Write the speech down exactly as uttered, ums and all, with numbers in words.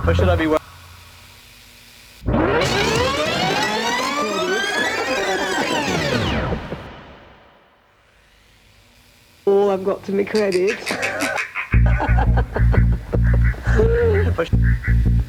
Or should I be well? All I've got to my credit.